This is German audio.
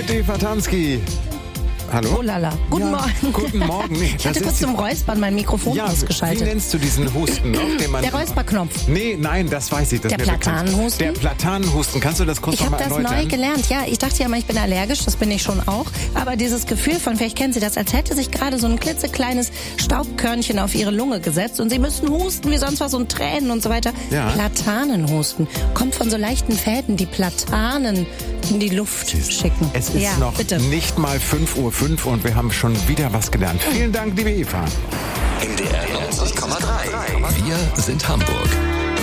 mit Eva Tansky. Hallo? Oh lala. Guten Morgen. Guten Morgen. Nee, ich hatte kurz zum Räuspern mein Mikrofon ausgeschaltet. Wie nennst du diesen Husten noch? Der Räusperknopf. Nein, das weiß ich. Das der Platanenhusten. Der Platanenhusten. Kannst du das kurz nochmal erläutern? Ich habe das neu gelernt. Ja, ich dachte ja mal, ich bin allergisch. Das bin ich schon auch. Aber dieses Gefühl von, vielleicht kennen Sie das, als hätte sich gerade so ein klitzekleines Staubkörnchen auf Ihre Lunge gesetzt und Sie müssen husten wie sonst was und Tränen und so weiter. Ja. Platanenhusten. Kommt von so leichten Fäden, die Platanen in die Luft schicken. Es ist noch nicht mal 5:05 Uhr und wir haben schon wieder was gelernt. Vielen Dank, liebe Eva. MDR 90,3. Wir sind Hamburg.